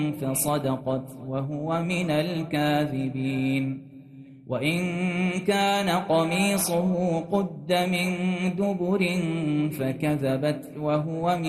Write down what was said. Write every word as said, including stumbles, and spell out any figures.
فصدقت وهو من الكاذبين وإن كان قميصه قد من دبر فكذبت وهو من